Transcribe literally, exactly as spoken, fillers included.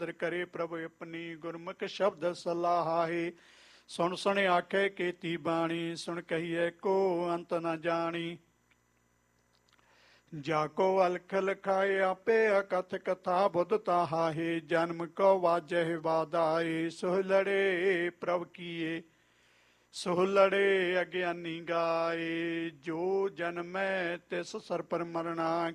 करे प्रभु अपनी गुरमुख शब्द सलाहे। सुन सुन आखे केती बाणी, सुन कहिए को अंत न जानी। जाको अलख लखाए आपे अकथ कथा बुध ताहाहे। जन्म को वाजह वादाए, सोह लड़े प्रभ किए सोह लड़े अज्ञानी गाए। जो जन्मै तिस सर पर मरना,